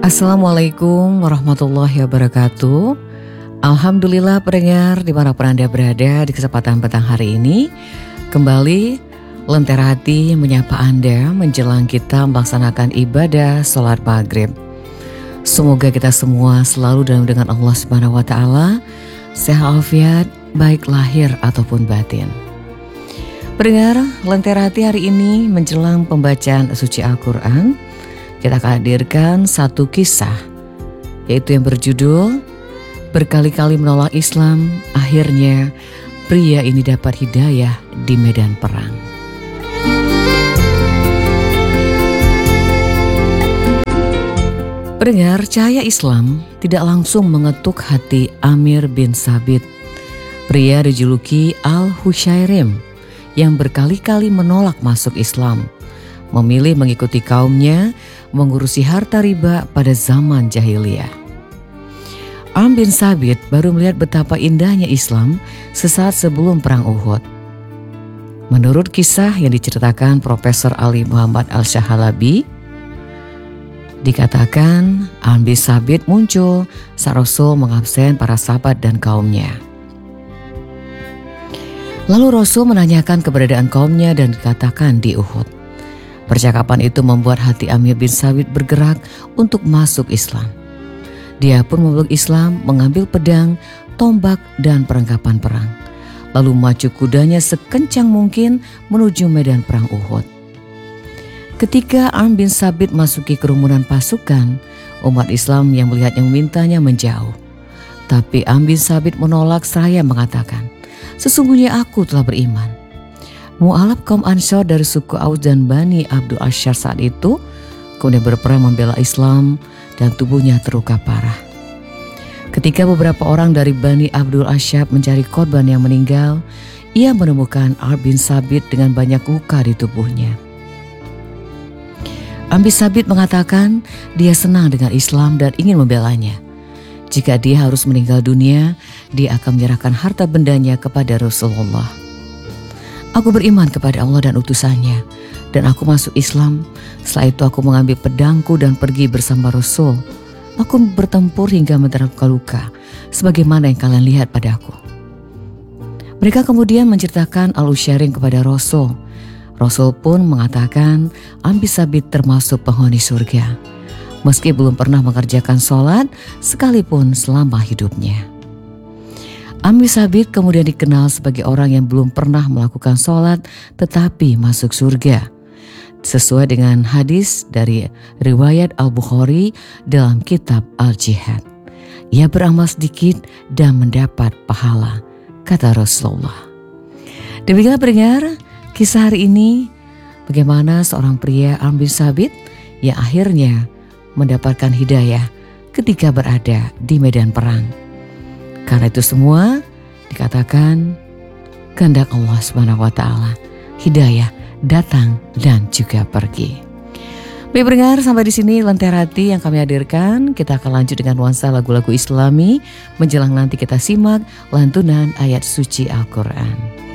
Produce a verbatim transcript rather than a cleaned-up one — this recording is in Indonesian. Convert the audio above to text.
Assalamualaikum warahmatullahi wabarakatuh. Alhamdulillah pendengar dimanapun Anda berada di kesempatan petang hari ini, kembali Lentera Hati menyapa Anda menjelang kita melaksanakan ibadah sholat maghrib. Semoga kita semua selalu dalam dengan Allah Subhanahu Wa Taala, sehat afiat baik lahir ataupun batin. Pendengar Lentera Hati hari ini menjelang pembacaan suci Al-Quran, kita akan hadirkan satu kisah, yaitu yang berjudul Berkali-kali menolak Islam, akhirnya pria ini dapat hidayah di medan perang. Pendengar, cahaya Islam tidak langsung mengetuk hati Amir bin Sabit, pria dijuluki Al-Hushairim yang berkali-kali menolak masuk Islam, memilih mengikuti kaumnya mengurusi harta riba pada zaman jahiliyah. Amr bin Sabit baru melihat betapa indahnya Islam sesaat sebelum perang Uhud. Menurut kisah yang diceritakan Profesor Ali Muhammad Al-Shahalabi, dikatakan Amr bin Sabit muncul saat Rasul mengabsen para sahabat dan kaumnya. Lalu Rasul menanyakan keberadaan kaumnya dan dikatakan di Uhud. Percakapan itu membuat hati Amr bin Sabit bergerak untuk masuk Islam. Dia pun memeluk Islam, mengambil pedang, tombak, dan perlengkapan perang. Lalu maju kudanya sekencang mungkin menuju medan perang Uhud. Ketika Amr bin Sabit masuki kerumunan pasukan, umat Islam yang melihatnya memintanya menjauh. Tapi Amr bin Sabit menolak seraya mengatakan, "Sesungguhnya aku telah beriman." Mu'alaf kaum Ansor dari suku Aus dan Bani Abdul Asyar saat itu kemudian berperang membela Islam dan tubuhnya terluka parah. Ketika beberapa orang dari Bani Abdul Asyar mencari korban yang meninggal, ia menemukan Amr bin Sabit dengan banyak luka di tubuhnya. Amr bin Sabit mengatakan dia senang dengan Islam dan ingin membelanya. Jika dia harus meninggal dunia, dia akan menyerahkan harta bendanya kepada Rasulullah. "Aku beriman kepada Allah dan utusannya, dan aku masuk Islam. Setelah itu aku mengambil pedangku dan pergi bersama Rasul. Aku bertempur hingga menderita luka, sebagaimana yang kalian lihat padaku." Mereka kemudian menceritakan Al-Hushairim kepada Rasul. Rasul pun mengatakan Amr bin Sabit termasuk penghuni surga, meski belum pernah mengerjakan sholat sekalipun selama hidupnya. Amr bin Sabit kemudian dikenal sebagai orang yang belum pernah melakukan sholat tetapi masuk surga, sesuai dengan hadis dari riwayat Al-Bukhari dalam kitab Al-Jihad. Ia beramal sedikit dan mendapat pahala, kata Rasulullah. Demikianlah pendengar kisah hari ini, bagaimana seorang pria Amr bin Sabit yang akhirnya mendapatkan hidayah ketika berada di medan perang. Karena itu semua dikatakan kehendak Allah Subhanahu Wa Taala, hidayah datang dan juga pergi. Baik pendengar, sampai di sini Lentera Hati yang kami hadirkan. Kita akan lanjut dengan nuansa lagu-lagu Islami menjelang nanti kita simak lantunan ayat suci Al-Quran.